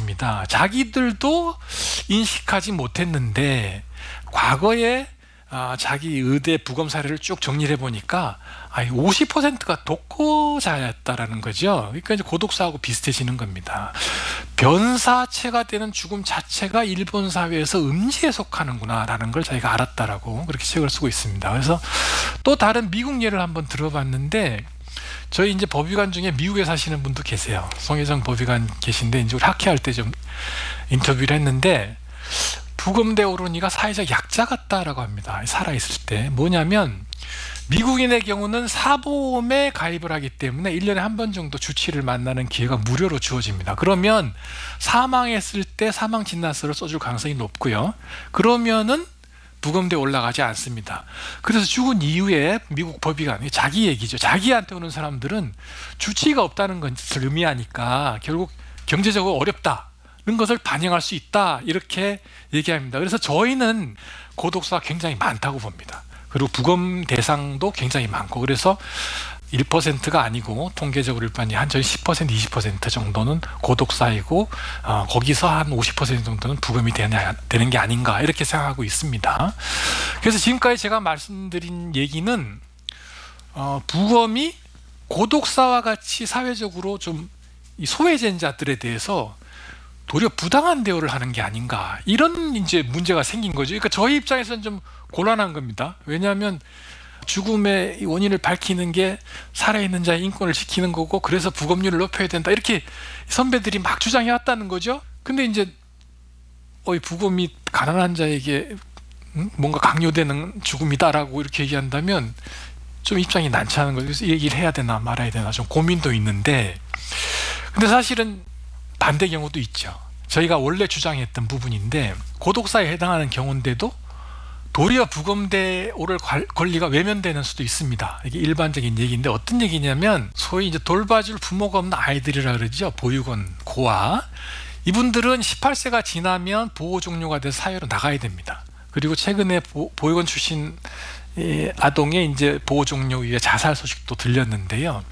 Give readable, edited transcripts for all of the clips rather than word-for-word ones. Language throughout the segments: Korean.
것입니다. 자기들도 인식하지 못했는데 과거에 자기 의대 부검 사례를 쭉 정리를 해보니까 50%가 독고자였다라는 거죠. 그러니까 이제 고독사하고 비슷해지는 겁니다. 변사체가 되는 죽음 자체가 일본 사회에서 음지에 속하는구나라는 걸 자기가 알았다라고 그렇게 책을 쓰고 있습니다. 그래서 또 다른 미국 예를 한번 들어봤는데, 저희 이제 법의관 중에 미국에 사시는 분도 계세요. 송혜정 법의관 계신데 이제 우리 학회할 때 좀 인터뷰를 했는데, 부검대 오르니가 사회적 약자 같다라고 합니다. 살아있을 때. 뭐냐면 미국인의 경우는 사보험에 가입을 하기 때문에 1년에 한 번 정도 주치의를 만나는 기회가 무료로 주어집니다. 그러면 사망했을 때 사망 진단서를 써줄 가능성이 높고요. 그러면은 부검대에 올라가지 않습니다. 그래서 죽은 이후에 미국 법의관, 자기 얘기죠. 자기한테 오는 사람들은 주치의가 없다는 것을 의미하니까 결국 경제적으로 어렵다 는 것을 반영할 수 있다, 이렇게 얘기합니다. 그래서 저희는 고독사가 굉장히 많다고 봅니다. 그리고 부검 대상도 굉장히 많고, 그래서 1%가 아니고 통계적으로 일반이 한 저희 10%, 20% 정도는 고독사이고 거기서 한 50% 정도는 부검이 되는 게 아닌가, 이렇게 생각하고 있습니다. 그래서 지금까지 제가 말씀드린 얘기는 부검이 고독사와 같이 사회적으로 좀 이 소외된자들에 대해서 도리어 부당한 대우를 하는 게 아닌가, 이런 이제 문제가 생긴 거죠. 그러니까 저희 입장에서는 좀 곤란한 겁니다. 왜냐하면 죽음의 원인을 밝히는 게 살아있는 자의 인권을 지키는 거고, 그래서 부검률을 높여야 된다, 이렇게 선배들이 막 주장해 왔다는 거죠. 근데 이제 부검이 가난한 자에게 뭔가 강요되는 죽음이다라고 이렇게 얘기한다면 좀 입장이 난처하는 거죠. 그래서 얘기를 해야 되나 말아야 되나 좀 고민도 있는데, 근데 사실은 반대 경우도 있죠. 저희가 원래 주장했던 부분인데, 고독사에 해당하는 경우인데도 도리어 부검대에 오를 권리가 외면되는 수도 있습니다. 이게 일반적인 얘기인데, 어떤 얘기냐면 소위 이제 돌봐줄 부모가 없는 아이들이라 그러죠. 보육원 고아, 이분들은 18세가 지나면 보호 종료가 돼서 사회로 나가야 됩니다. 그리고 최근에 보육원 출신 아동의 이제 보호 종료 이후에 자살 소식도 들렸는데요.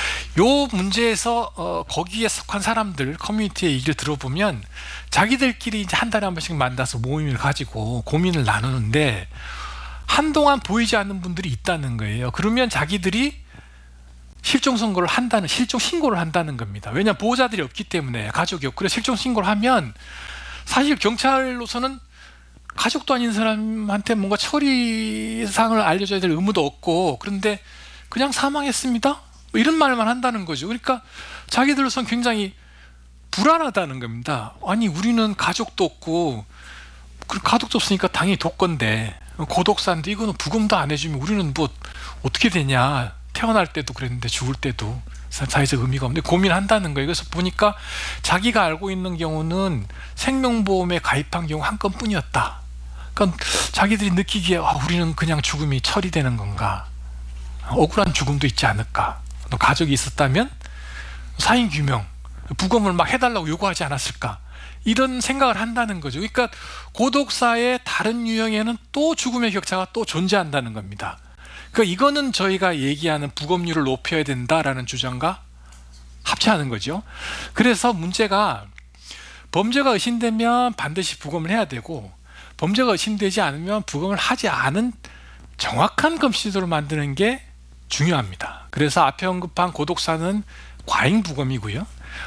요 문제에서 거기에 속한 사람들 커뮤니티의 얘기를 들어보면 자기들끼리 이제 한 달에 한 번씩 만나서 모임을 가지고 고민을 나누는데, 한동안 보이지 않는 분들이 있다는 거예요. 그러면 자기들이 실종 신고를 한다는 겁니다. 왜냐하면 보호자들이 없기 때문에, 가족이 없고. 그래서 실종 신고를 하면 사실 경찰로서는 가족도 아닌 사람한테 뭔가 처리상을 알려줘야 될 의무도 없고, 그런데 그냥 사망했습니다, 이런 말만 한다는 거죠. 그러니까 자기들로서는 굉장히 불안하다는 겁니다. 아니, 우리는 가족도 없고 가족도 없으니까 당연히 독건데, 고독사인데 이거는 부검도 안 해주면 우리는 뭐 어떻게 되냐, 태어날 때도 그랬는데 죽을 때도 사회적 의미가 없는데 고민한다는 거예요. 그래서 보니까 자기가 알고 있는 경우는 생명보험에 가입한 경우 한 건뿐이었다. 그러니까 자기들이 느끼기에 우리는 그냥 죽음이 처리되는 건가, 억울한 죽음도 있지 않을까, 가족이 있었다면 사인규명, 부검을 막 해달라고 요구하지 않았을까, 이런 생각을 한다는 거죠. 그러니까 고독사의 다른 유형에는 또 죽음의 격차가 또 존재한다는 겁니다. 그러니까 이거는 저희가 얘기하는 부검률을 높여야 된다라는 주장과 합치하는 거죠. 그래서 문제가 범죄가 의심되면 반드시 부검을 해야 되고, 범죄가 의심되지 않으면 부검을 하지 않은 정확한 검시도를 만드는 게 중요합니다. 그래서 앞에 언급한 고독사는 과잉 부검이고요,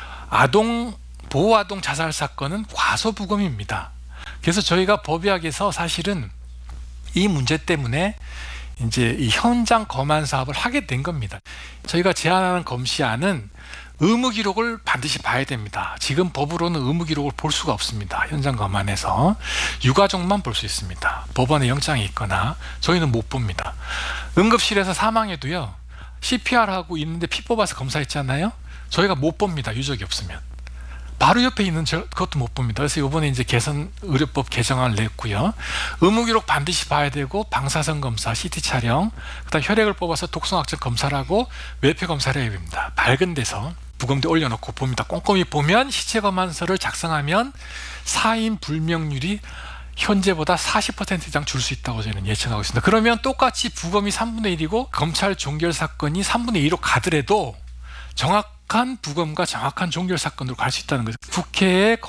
보호아동 자살 사건은 과소 부검입니다. 그래서 저희가 법의학에서 사실은 이 문제 때문에 이제 이 현장 검안 사업을 하게 된 겁니다. 저희가 제안하는 검시안은 의무 기록을 반드시 봐야 됩니다. 지금 법으로는 의무 기록을 볼 수가 없습니다. 현장 검안에서 유가족만 볼 수 있습니다. 법원에 영장이 있거나. 저희는 못 봅니다. 응급실에서 사망해도요, CPR 하고 있는데 피 뽑아서 검사했잖아요. 저희가 못 봅니다. 유족이 없으면. 바로 옆에 있는 그것도 못 봅니다. 그래서 이번에 이제 의료법 개정안을 냈고요. 의무 기록 반드시 봐야 되고, 방사선 검사, CT 촬영, 그다음 혈액을 뽑아서 독성학적 검사를 하고 외표 검사를 해야 됩니다. 밝은 데서 부검대 올려놓고 봅니다. 꼼꼼히 보면 시체 검안서를 작성하면 사인 불명률이 현재보다 40% 이상 줄 수 있다고 저희는 예측하고 있습니다. 그러면 똑같이 부검이 3분의 1이고 검찰 종결 사건이 3분의 2로 가더라도 정확한 부검과 정확한 종결 사건으로 갈 수 있다는 거죠. 국회에